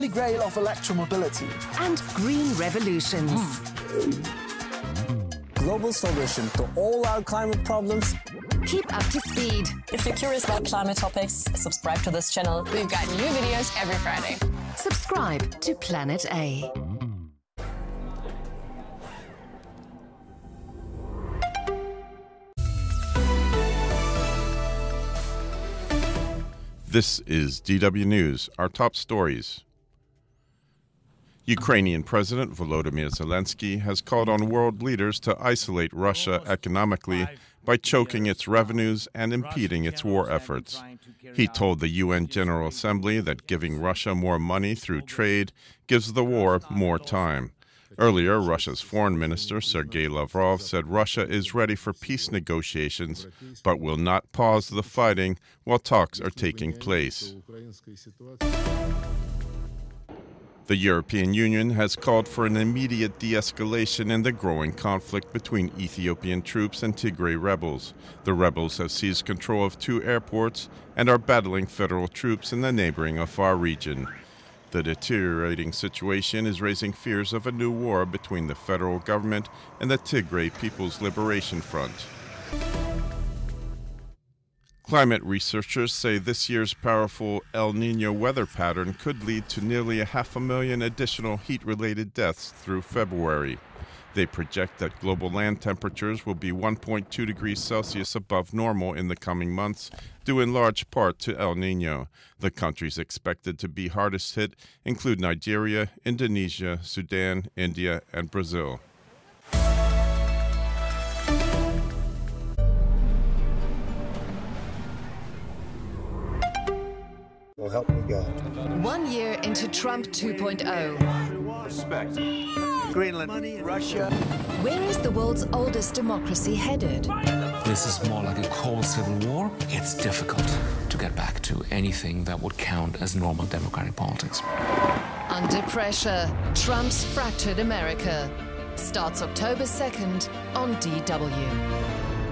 Grail of electromobility. And green revolutions. Global solution to all our climate problems. Keep up to speed. If you're curious about climate topics, subscribe to this channel. We've got new videos every Friday. Subscribe to Planet A. This is DW News, our top stories. Ukrainian President Volodymyr Zelensky has called on world leaders to isolate Russia economically by choking its revenues and impeding its war efforts. He told the UN General Assembly that giving Russia more money through trade gives the war more time. Earlier, Russia's foreign minister, Sergei Lavrov, said Russia is ready for peace negotiations, but will not pause the fighting while talks are taking place. The European Union has called for an immediate de-escalation in the growing conflict between Ethiopian troops and Tigray rebels. The rebels have seized control of 2 airports and are battling federal troops in the neighboring Afar region. The deteriorating situation is raising fears of a new war between the federal government and the Tigray People's Liberation Front. Climate researchers say this year's powerful El Niño weather pattern could lead to nearly 500,000 additional heat-related deaths through February. They project that global land temperatures will be 1.2 degrees Celsius above normal in the coming months, due in large part to El Niño. The countries expected to be hardest hit include Nigeria, Indonesia, Sudan, India, and Brazil. Will help me God. 1 year into Trump 2.0. Respect. Greenland, Russia. Where is the world's oldest democracy headed? This is more like a cold civil war. It's difficult to get back to anything that would count as normal democratic politics. Under pressure, Trump's fractured America. Starts October 2nd on DW.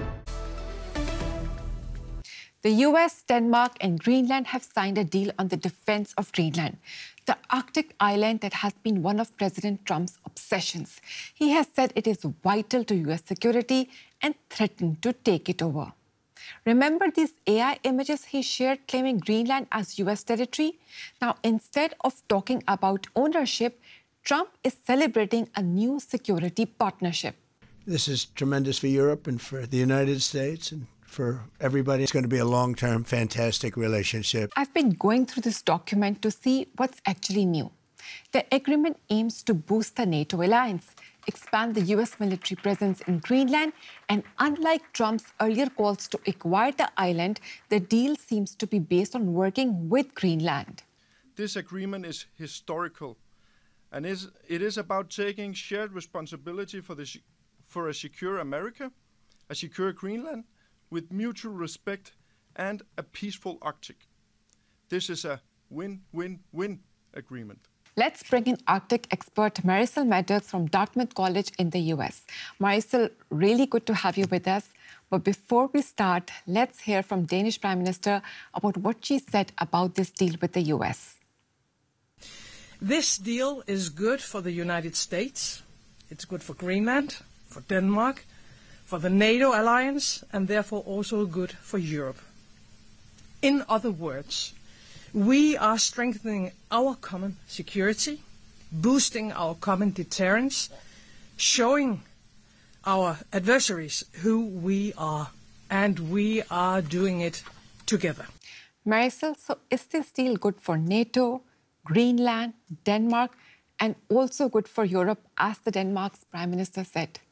The US, Denmark, and Greenland have signed a deal on the defense of Greenland, the Arctic island that has been one of President Trump's obsessions. He has said it is vital to US security and threatened to take it over. Remember these AI images he shared claiming Greenland as US territory? Now, instead of talking about ownership, Trump is celebrating a new security partnership. This is tremendous for Europe and for the United States and for everybody. It's going to be a long-term, fantastic relationship. I've been going through this document to see what's actually new. The agreement aims to boost the NATO alliance, expand the US military presence in Greenland, and unlike Trump's earlier calls to acquire the island, the deal seems to be based on working with Greenland. This agreement is historical, and it is about taking shared responsibility for a secure America, a secure Greenland, with mutual respect and a peaceful Arctic. This is a win-win-win agreement. Let's bring in Arctic expert Marisol Medders from Dartmouth College in the US. Marisol, really good to have you with us. But before we start, let's hear from Danish Prime Minister about what she said about this deal with the US. This deal is good for the United States. It's good for Greenland, for Denmark, for the NATO alliance, and therefore also good for Europe. In other words, we are strengthening our common security, boosting our common deterrence, showing our adversaries who we are, and we are doing it together. Marisol, so is this deal good for NATO, Greenland, Denmark, and also good for Europe, as the Denmark's Prime Minister said?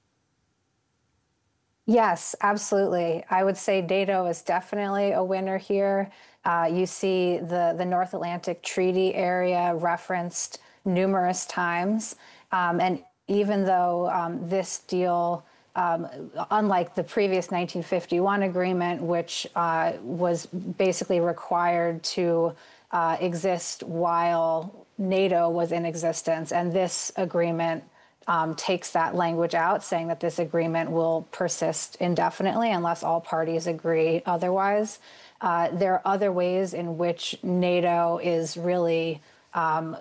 Yes, absolutely. I would say NATO is definitely a winner here. You see the North Atlantic Treaty Area referenced numerous times. And even though this deal, unlike the previous 1951 agreement, which was basically required to exist while NATO was in existence, and this agreement takes that language out, saying that this agreement will persist indefinitely unless all parties agree otherwise. There are other ways in which NATO is really